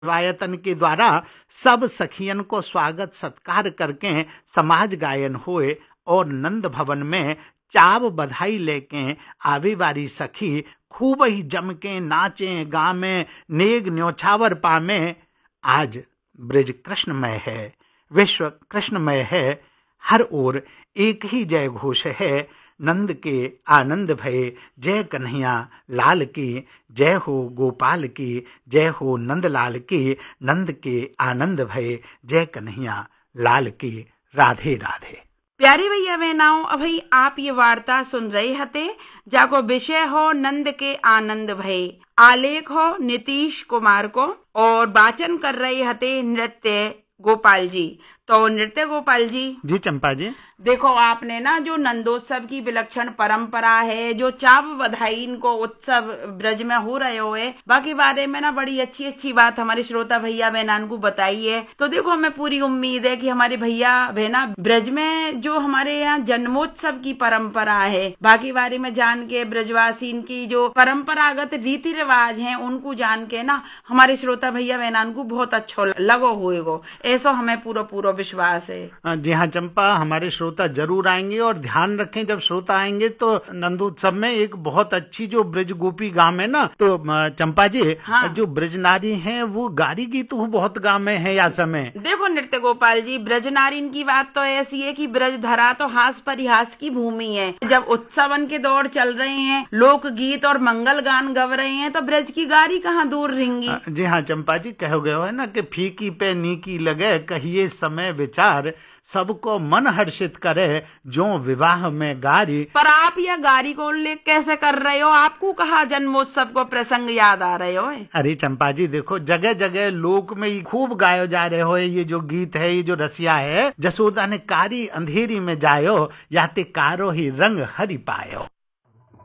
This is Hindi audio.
वायतन के द्वारा सब सखियन को स्वागत सत्कार करके समाज गायन हुए और नंद भवन में चाव बधाई लेके आवे वाली सखी खूब ही जम के नाचे गामे नेग न्योछावर पामे। आज ब्रज कृष्णमय है, विश्व कृष्णमय है, हर ओर एक ही जय घोष है। नंद के आनंद भये जय कन्हैया लाल की, जय हो गोपाल की, जय हो नंदलाल की। नंद के आनंद भये जय कन्हैया लाल की। राधे राधे। प्यारे भैया बहनाओं, अभी आप ये वार्ता सुन रहे हते जाको विषय हो नंद के आनंद भये, आलेख हो नीतीश कुमार को और वाचन कर रहे हते नृत्य गोपाल जी। तो नृत्य गोपाल जी चंपा जी, देखो आपने ना जो नंदोत्सव की विलक्षण परंपरा है, जो चाव बधाई इनको उत्सव ब्रज में हो रहे हो है, बाकी बारे में ना बड़ी अच्छी अच्छी बात हमारे श्रोता भैया बहनान को बताई है। तो देखो हमें पूरी उम्मीद है कि हमारे भैया बहना ब्रज में जो हमारे यहाँ जन्मोत्सव की परंपरा है, बाकी बारे में जान के ब्रजवासी इनकी जो परंपरागत रीति रिवाज है उनको जान के ना हमारे श्रोता भैया बहनान को बहुत अच्छा लगो होएगो, ऐसा हमें पूरा विश्वास है। जी हाँ चंपा, हमारे श्रोता जरूर आएंगे और ध्यान रखें जब श्रोता आएंगे तो नंदोत्सव में एक बहुत अच्छी जो ब्रज गोपी गाम है ना, तो चंपा जी हाँ। जो ब्रज नारी है वो गारी की तो बहुत गाँव में है या समय। देखो नृत्य गोपाल जी, ब्रज नारिन की बात तो ऐसी है कि ब्रज धरा तो हास परिहास की भूमि है। जब उत्सवन के दौर चल रहे हैं, लोक गीत और मंगल गान गव रहे हैं, तो ब्रज की गारी कहाँ दूर रहेंगी। जी हाँ चंपा जी, कहो गए है ना कि फीकी पे नीकी लगे कहिए समय विचार, सबको मन हर्षित करे जो विवाह में गारी। पर आप यह गारी को उल्लेख कैसे कर रहे हो? आपको कहा जन्मोत्सव को प्रसंग याद आ रहे हो? अरे चंपा जी देखो, जगह जगह लोक में खूब गायो जा रहे हो ये जो गीत है, ये जो रसिया है। जसोदा ने कारी अंधेरी में जायो, याते कारो ही रंग हरि पायो।